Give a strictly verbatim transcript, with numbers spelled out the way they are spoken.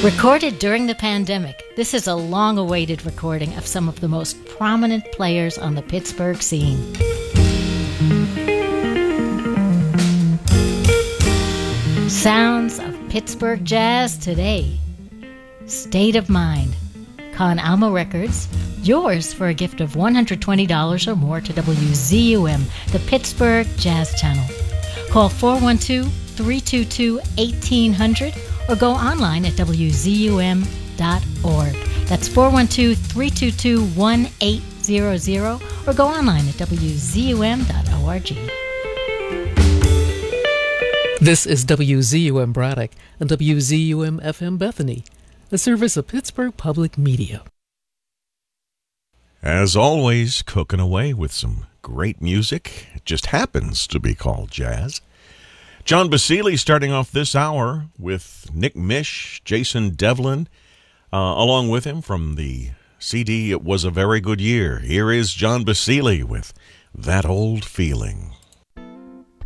Recorded during the pandemic, this is a long-awaited recording of some of the most prominent players on the Pittsburgh scene. Sounds of Pittsburgh jazz today. State of Mind. Con Alma Records. Yours for a gift of one hundred twenty dollars or more to W Z U M, the Pittsburgh Jazz Channel. Call four one two, three two two, one eight hundred or go online at w z u m dot org. That's four one two, three two two, one eight hundred or go online at w z u m dot org. This is W Z U M Braddock and W Z U M F M Bethany, a service of Pittsburgh Public Media. As always, cooking away with some great music. It just happens to be called jazz. John Basile starting off this hour with Nick Mish, Jason Devlin, uh, along with him from the C D It Was a Very Good Year. Here is John Basile with That Old Feeling.